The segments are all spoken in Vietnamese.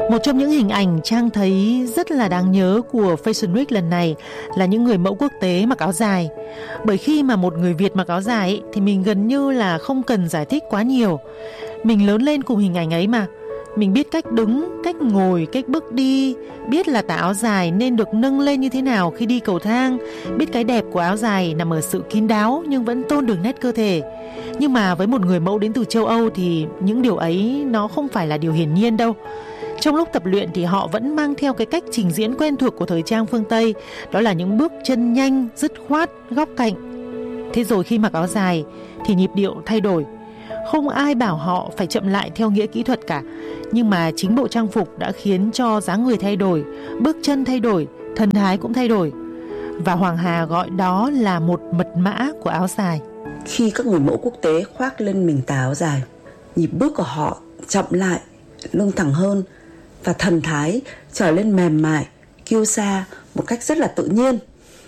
Một trong những hình ảnh Trang thấy rất là đáng nhớ của Fashion Week lần này là những người mẫu quốc tế mặc áo dài. Bởi khi mà một người Việt mặc áo dài ấy, thì mình gần như là không cần giải thích quá nhiều. Mình lớn lên cùng hình ảnh ấy mà. Mình biết cách đứng, cách ngồi, cách bước đi, biết là tà áo dài nên được nâng lên như thế nào khi đi cầu thang, biết cái đẹp của áo dài nằm ở sự kín đáo nhưng vẫn tôn được nét cơ thể. Nhưng mà với một người mẫu đến từ châu Âu thì những điều ấy nó không phải là điều hiển nhiên đâu. Trong lúc tập luyện thì họ vẫn mang theo cái cách trình diễn quen thuộc của thời trang phương Tây, đó là những bước chân nhanh, dứt khoát, góc cạnh. Thế rồi khi mặc áo dài thì nhịp điệu thay đổi. Không ai bảo họ phải chậm lại theo nghĩa kỹ thuật cả, nhưng mà chính bộ trang phục đã khiến cho dáng người thay đổi, bước chân thay đổi, thần thái cũng thay đổi. Và Hoàng Hà gọi đó là một mật mã của áo dài. Khi các người mẫu quốc tế khoác lên mình tà áo dài, nhịp bước của họ chậm lại, lưng thẳng hơn và thần thái trở lên mềm mại, kiêu sa một cách rất là tự nhiên.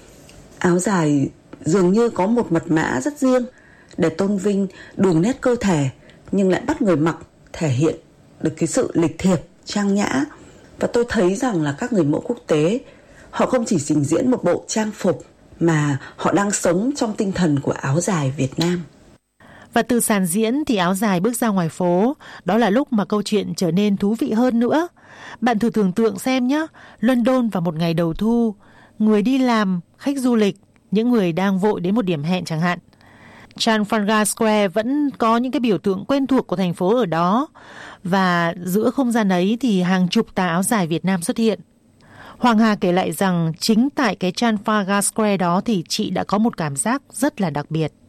Áo dài dường như có một mật mã rất riêng để tôn vinh đường nét cơ thể, nhưng lại bắt người mặc thể hiện được cái sự lịch thiệp, trang nhã. Và tôi thấy rằng là các người mẫu quốc tế, họ không chỉ trình diễn một bộ trang phục mà họ đang sống trong tinh thần của áo dài Việt Nam. Và từ sàn diễn thì áo dài bước ra ngoài phố, đó là lúc mà câu chuyện trở nên thú vị hơn nữa. Bạn thử tưởng tượng xem nhé, London vào một ngày đầu thu, người đi làm, khách du lịch, những người đang vội đến một điểm hẹn chẳng hạn. Trafalgar Square vẫn có những cái biểu tượng quen thuộc của thành phố ở đó, và giữa không gian ấy thì hàng chục tà áo dài Việt Nam xuất hiện. Hoàng Hà kể lại rằng chính tại cái Trafalgar Square đó thì chị đã có một cảm giác rất là đặc biệt.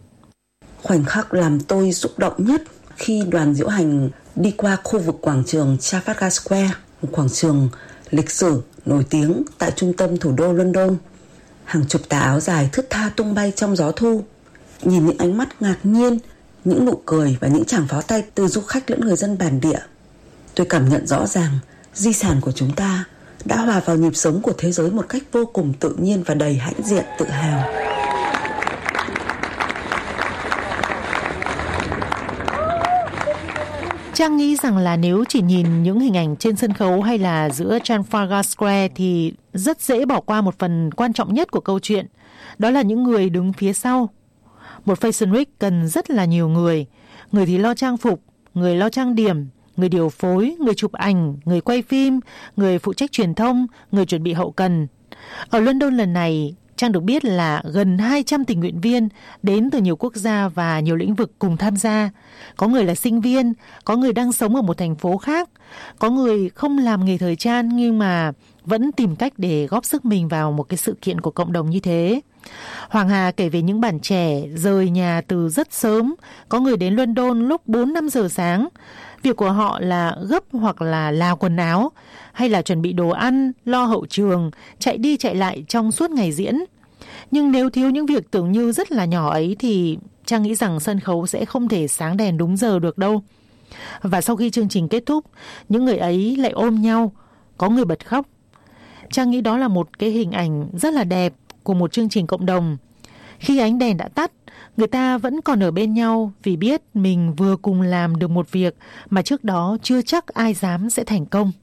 Khoảnh khắc làm tôi xúc động nhất khi đoàn diễu hành đi qua khu vực quảng trường Trafalgar Square, một quảng trường lịch sử nổi tiếng tại trung tâm thủ đô London. Hàng chục tà áo dài thướt tha tung bay trong gió thu. Nhìn những ánh mắt ngạc nhiên, những nụ cười và những tràng pháo tay từ du khách lẫn người dân bản địa, tôi cảm nhận rõ ràng di sản của chúng ta đã hòa vào nhịp sống của thế giới một cách vô cùng tự nhiên và đầy hãnh diện tự hào. Trang nghĩ rằng là nếu chỉ nhìn những hình ảnh trên sân khấu hay là giữa Trafalgar Square thì rất dễ bỏ qua một phần quan trọng nhất của câu chuyện, đó là những người đứng phía sau. Một Fashion Week cần rất là nhiều người. Người thì lo trang phục, người lo trang điểm, người điều phối, người chụp ảnh, người quay phim, người phụ trách truyền thông, người chuẩn bị hậu cần. Ở London lần này, Trang được biết là gần 200 tình nguyện viên đến từ nhiều quốc gia và nhiều lĩnh vực cùng tham gia. Có người là sinh viên, có người đang sống ở một thành phố khác, có người không làm nghề thời trang nhưng mà vẫn tìm cách để góp sức mình vào một cái sự kiện của cộng đồng như thế. Hoàng Hà kể về những bạn trẻ rời nhà từ rất sớm, có người đến London lúc 4-5 giờ sáng. Việc của họ là gấp hoặc là lao quần áo, hay là chuẩn bị đồ ăn, lo hậu trường, chạy đi chạy lại trong suốt ngày diễn. Nhưng nếu thiếu những việc tưởng như rất là nhỏ ấy thì Trang nghĩ rằng sân khấu sẽ không thể sáng đèn đúng giờ được đâu. Và sau khi chương trình kết thúc, những người ấy lại ôm nhau, có người bật khóc. Trang nghĩ đó là một cái hình ảnh rất là đẹp của một chương trình cộng đồng. Khi ánh đèn đã tắt, người ta vẫn còn ở bên nhau vì biết mình vừa cùng làm được một việc mà trước đó chưa chắc ai dám sẽ thành công.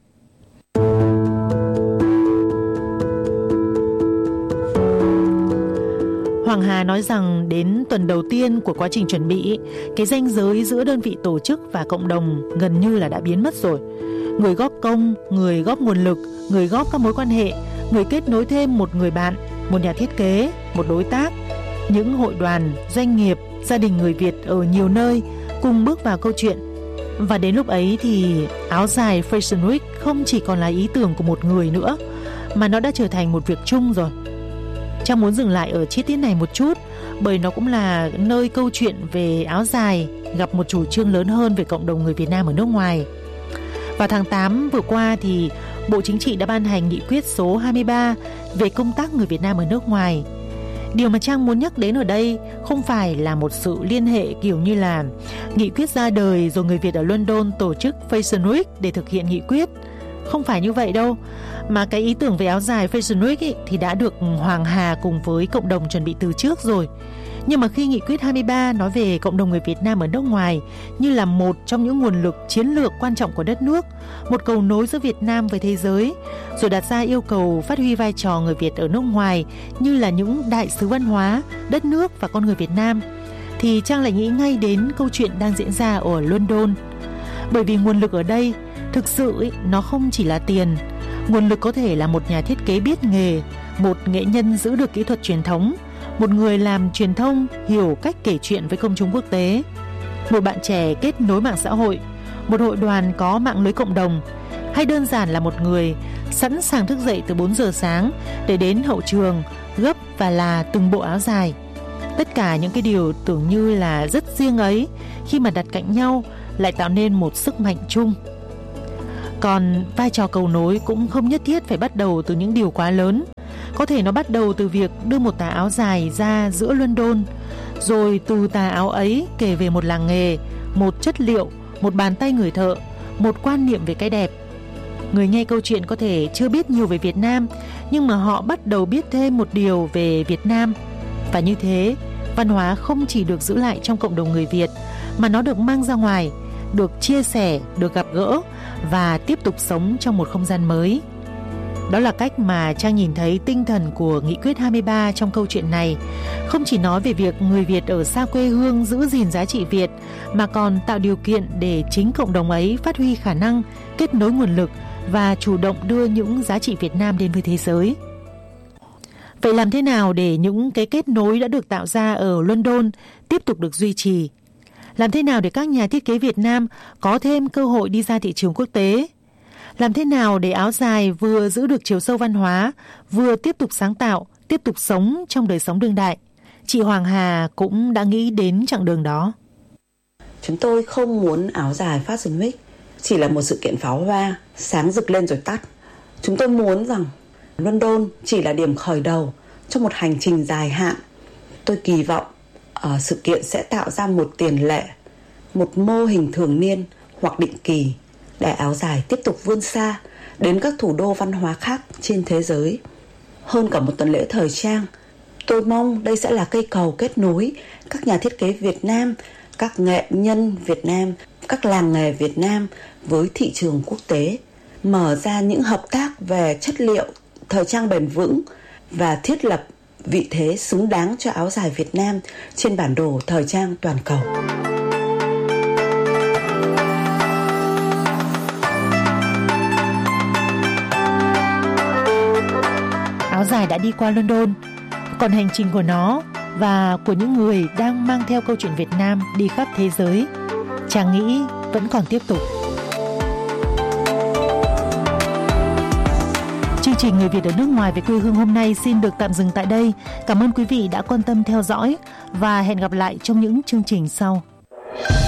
Hoàng Hà nói rằng đến tuần đầu tiên của quá trình chuẩn bị, cái ranh giới giữa đơn vị tổ chức và cộng đồng gần như là đã biến mất rồi. Người góp công, người góp nguồn lực, người góp các mối quan hệ, người kết nối thêm một người bạn, một nhà thiết kế, một đối tác, những hội đoàn, doanh nghiệp, gia đình người Việt ở nhiều nơi cùng bước vào câu chuyện. Và đến lúc ấy thì áo dài Fashion Week không chỉ còn là ý tưởng của một người nữa, mà nó đã trở thành một việc chung rồi. Trang muốn dừng lại ở chi tiết này một chút, bởi nó cũng là nơi câu chuyện về áo dài gặp một chủ trương lớn hơn về cộng đồng người Việt Nam ở nước ngoài. Vào tháng 8 vừa qua thì Bộ Chính trị đã ban hành nghị quyết số 23 về công tác người Việt Nam ở nước ngoài. Điều mà Trang muốn nhắc đến ở đây không phải là một sự liên hệ kiểu như là nghị quyết ra đời rồi người Việt ở London tổ chức Fashion Week để thực hiện nghị quyết. Không phải như vậy đâu. Mà cái ý tưởng về áo dài Fashion Week thì đã được Hoàng Hà cùng với cộng đồng chuẩn bị từ trước rồi. Nhưng mà khi Nghị quyết 23 nói về cộng đồng người Việt Nam ở nước ngoài như là một trong những nguồn lực chiến lược quan trọng của đất nước, một cầu nối giữa Việt Nam với thế giới, rồi đặt ra yêu cầu phát huy vai trò người Việt ở nước ngoài như là những đại sứ văn hóa, đất nước và con người Việt Nam, thì Trang lại nghĩ ngay đến câu chuyện đang diễn ra ở London. Bởi vì nguồn lực ở đây thực sự nó không chỉ là tiền. Nguồn lực có thể là một nhà thiết kế biết nghề, một nghệ nhân giữ được kỹ thuật truyền thống, một người làm truyền thông hiểu cách kể chuyện với công chúng quốc tế, một bạn trẻ kết nối mạng xã hội, một hội đoàn có mạng lưới cộng đồng, hay đơn giản là một người sẵn sàng thức dậy từ 4 giờ sáng để đến hậu trường gấp và là từng bộ áo dài. Tất cả những cái điều tưởng như là rất riêng ấy, khi mà đặt cạnh nhau lại tạo nên một sức mạnh chung. Còn vai trò cầu nối cũng không nhất thiết phải bắt đầu từ những điều quá lớn. Có thể nó bắt đầu từ việc đưa một tà áo dài ra giữa London, rồi từ tà áo ấy kể về một làng nghề, một chất liệu, một bàn tay người thợ, một quan niệm về cái đẹp. Người nghe câu chuyện có thể chưa biết nhiều về Việt Nam, nhưng mà họ bắt đầu biết thêm một điều về Việt Nam. Và như thế, văn hóa không chỉ được giữ lại trong cộng đồng người Việt, mà nó được mang ra ngoài, được chia sẻ, được gặp gỡ và tiếp tục sống trong một không gian mới. Đó là cách mà Trang nhìn thấy tinh thần của Nghị quyết 23 trong câu chuyện này. Không chỉ nói về việc người Việt ở xa quê hương giữ gìn giá trị Việt, mà còn tạo điều kiện để chính cộng đồng ấy phát huy khả năng, kết nối nguồn lực và chủ động đưa những giá trị Việt Nam đến với thế giới. Vậy làm thế nào để những cái kết nối đã được tạo ra ở London tiếp tục được duy trì? Làm thế nào để các nhà thiết kế Việt Nam có thêm cơ hội đi ra thị trường quốc tế? Làm thế nào để áo dài vừa giữ được chiều sâu văn hóa, vừa tiếp tục sáng tạo, tiếp tục sống trong đời sống đương đại? Chị Hoàng Hà cũng đã nghĩ đến chặng đường đó. Chúng tôi không muốn áo dài Fashion Week chỉ là một sự kiện pháo hoa, sáng rực lên rồi tắt. Chúng tôi muốn rằng London chỉ là điểm khởi đầu cho một hành trình dài hạn. Tôi kỳ vọng sự kiện sẽ tạo ra một tiền lệ, một mô hình thường niên hoặc định kỳ để áo dài tiếp tục vươn xa đến các thủ đô văn hóa khác trên thế giới. Hơn cả một tuần lễ thời trang, tôi mong đây sẽ là cây cầu kết nối các nhà thiết kế Việt Nam, các nghệ nhân Việt Nam, các làng nghề Việt Nam với thị trường quốc tế, mở ra những hợp tác về chất liệu, thời trang bền vững và thiết lập vị thế xứng đáng cho áo dài Việt Nam trên bản đồ thời trang toàn cầu. Áo dài đã đi qua London, còn hành trình của nó và của những người đang mang theo câu chuyện Việt Nam đi khắp thế giới, Trang nghĩ vẫn còn tiếp tục. Chương trình Người Việt ở nước ngoài về quê hương hôm nay xin được tạm dừng tại đây. Cảm ơn quý vị đã quan tâm theo dõi và hẹn gặp lại trong những chương trình sau.